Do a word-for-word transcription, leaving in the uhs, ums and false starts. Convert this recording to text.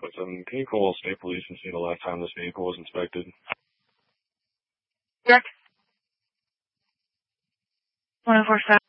But um, can you call state police and see the last time this vehicle was inspected? Check. one oh four seven.